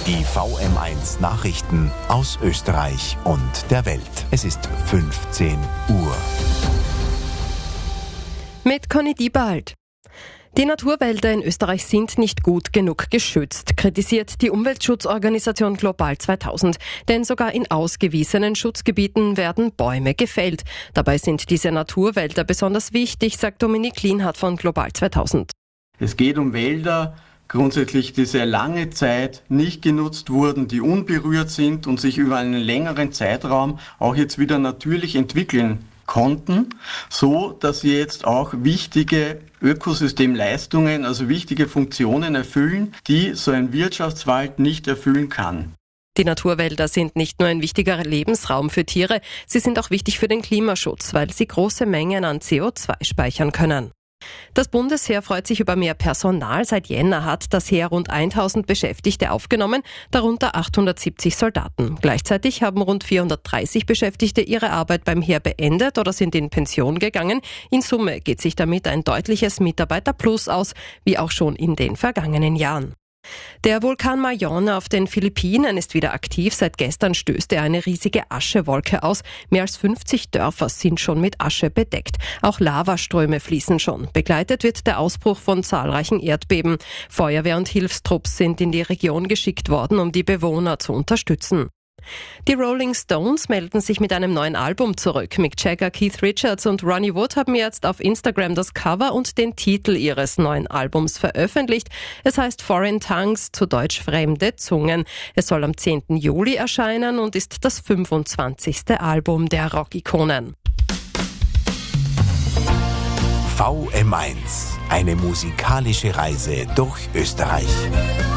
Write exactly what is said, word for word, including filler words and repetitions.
Die V M eins Nachrichten aus Österreich und der Welt. Es ist fünfzehn Uhr. Mit Conny Diebald. Die Naturwälder in Österreich sind nicht gut genug geschützt, kritisiert die Umweltschutzorganisation Global zweitausend. Denn sogar in ausgewiesenen Schutzgebieten werden Bäume gefällt. Dabei sind diese Naturwälder besonders wichtig, sagt Dominik Lienhardt von Global zweitausend. Es geht um Wälder, grundsätzlich, die sehr lange Zeit nicht genutzt wurden, die unberührt sind und sich über einen längeren Zeitraum auch jetzt wieder natürlich entwickeln konnten, so dass sie jetzt auch wichtige Ökosystemleistungen, also wichtige Funktionen erfüllen, die so ein Wirtschaftswald nicht erfüllen kann. Die Naturwälder sind nicht nur ein wichtiger Lebensraum für Tiere, sie sind auch wichtig für den Klimaschutz, weil sie große Mengen an C O zwei speichern können. Das Bundesheer freut sich über mehr Personal. Seit Jänner hat das Heer rund tausend Beschäftigte aufgenommen, darunter achthundertsiebzig Soldaten. Gleichzeitig haben rund vierhundertdreißig Beschäftigte ihre Arbeit beim Heer beendet oder sind in Pension gegangen. In Summe geht sich damit ein deutliches Mitarbeiterplus aus, wie auch schon in den vergangenen Jahren. Der Vulkan Mayona auf den Philippinen ist wieder aktiv. Seit gestern stößt er eine riesige Aschewolke aus. Mehr als fünfzig Dörfer sind schon mit Asche bedeckt. Auch Lavaströme fließen schon. Begleitet wird der Ausbruch von zahlreichen Erdbeben. Feuerwehr und Hilfstrupps sind in die Region geschickt worden, um die Bewohner zu unterstützen. Die Rolling Stones melden sich mit einem neuen Album zurück. Mick Jagger, Keith Richards und Ronnie Wood haben jetzt auf Instagram das Cover und den Titel ihres neuen Albums veröffentlicht. Es heißt Foreign Tongues, zu Deutsch Fremde Zungen. Es soll am zehnten Juli erscheinen und ist das fünfundzwanzigste Album der Rockikonen. V M eins, eine musikalische Reise durch Österreich.